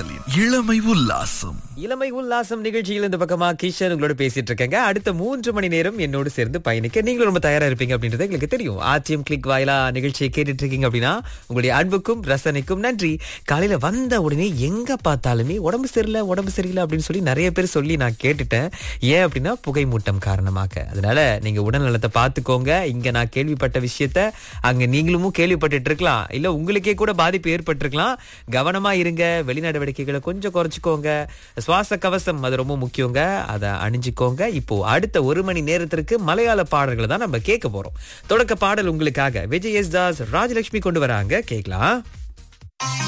பாடல்களின் இளமை உல்லாசம். இளமை உல்லாசம் நிகழ்ச்சியில் இந்த பக்கமா கிஷன் உங்களோட பேசிட்டு இருக்கேங்க. அடுத்த 3 மணி நேரம் என்னோடு சேர்ந்து பயணிக்க நீங்களும் ரொம்ப தயாரா இருப்பீங்க அப்படின்றது எங்களுக்கு தெரியும். ஆர்டிஎம் கிளிக் வாயிலா நிகழ்ச்சியை கேட்டுட்டு இருக்கீங்க அப்படின்னா உங்களுடைய அன்புக்கும் ரசனைக்கும் நன்றி. காலையில வந்த உடனே எங்க பார்த்தாலுமே உடம்பு சரியில்லை அப்படின்னு சொல்லி நிறைய பேர் சொல்லி நான் கேட்டுட்டேன். ஏன் அப்படின்னா புகை மூட்டம் காரணமாக. அதனால நீங்க உடல் நலத்தை பார்த்துக்கோங்க. இங்க நான் கேள்விப்பட்ட விஷயத்த அங்க நீங்களும் கேள்விப்பட்டுட்டு இருக்கலாம், இல்ல உங்களுக்கே கூட பாதிப்பு ஏற்பட்டிருக்கலாம். கவனமா இருங்க. வெளிநடவடிக்கைகளை கொஞ்சம் குறைச்சிக்கோங்க. சுவாச கவசம் அது ரொம்ப முக்கியங்க, அதை அணிஞ்சுக்கோங்க. இப்போ அடுத்த 1 மணி நேரத்திற்கு மலையாள பாடல்களை தான் நம்ம கேட்க போறோம். தொடக்க பாடல் உங்களுக்காக விஜய் எஸ் தாஸ், ராஜலட்சுமி கொண்டு வராங்க, கேட்கலாம்.